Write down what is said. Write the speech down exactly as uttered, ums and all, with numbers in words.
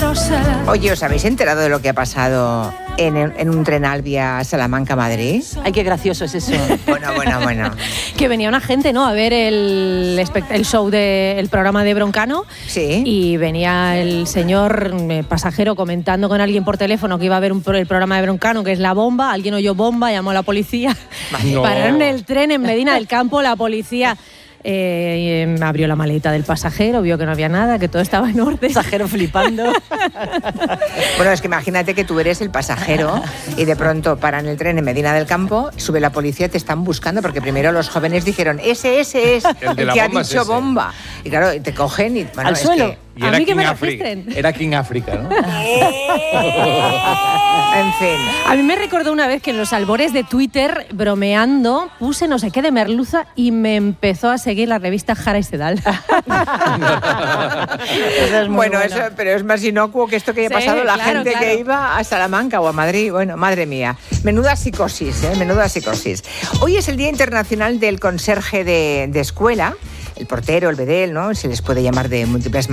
rosa. Oye, ¿os habéis enterado de lo que ha pasado en, en un tren Albia Salamanca-Madrid? Ay, qué gracioso es eso. Bueno, bueno, bueno. Que venía una gente, ¿no?, a ver el, el show del programa de Broncano. Sí. Y venía el señor eh, pasajero comentando con alguien por teléfono que iba a ver un, el programa de Broncano, que es La Bomba. Alguien oyó bomba, llamó a la policía. No. Pararon el tren en Medina del Campo, la policía... Eh, eh, abrió la maleta del pasajero, vio que no había nada, que todo estaba en orden. Pasajero flipando. Bueno, es que imagínate que tú eres el pasajero y de pronto paran el tren en Medina del Campo, sube la policía, te están buscando, porque primero los jóvenes dijeron, ese, ese es el, el que ha bomba dicho es bomba. Y claro, te cogen y... Bueno, al es suelo. que, Y era A mí que King me Afri- registren. Era King África, ¿no? en fin. A mí me recordó una vez que en los albores de Twitter, bromeando, puse no sé qué de merluza y me empezó a seguir la revista Jara y Sedal. Eso es muy Bueno, bueno. eso, pero es más inocuo que esto que haya Sí, pasado la claro, gente claro. que iba a Salamanca o a Madrid. Bueno, madre mía. Menuda psicosis, ¿eh? Menuda psicosis. Hoy es el Día Internacional del Conserje de, de Escuela. El portero, el bedel, ¿no? Se les puede llamar de múltiples maneras.